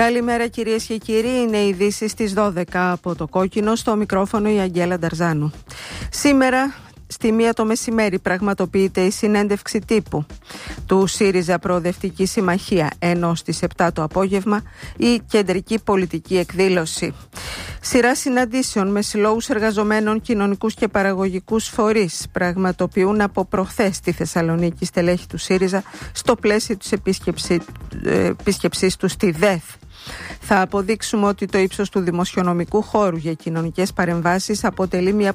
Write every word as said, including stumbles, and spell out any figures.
Καλημέρα κυρίες και κύριοι, είναι οι ειδήσεις στις δώδεκα από το Κόκκινο, στο μικρόφωνο η Αγγέλα Νταρζάνου. Σήμερα στη μία το μεσημέρι πραγματοποιείται η συνέντευξη τύπου του ΣΥΡΙΖΑ Προοδευτική Συμμαχία, ενώ στις επτά το απόγευμα η κεντρική πολιτική εκδήλωση. Σειρά συναντήσεων με συλλόγους εργαζομένων, κοινωνικούς και παραγωγικούς φορείς πραγματοποιούν από προχθές στη Θεσσαλονίκη στελέχη του ΣΥΡΙΖΑ στο πλαίσιο της επίσκεψη, ε, επίσκεψής του στη ΔΕΘ. Θα αποδείξουμε ότι το ύψος του δημοσιονομικού χώρου για κοινωνικές παρεμβάσεις αποτελεί μια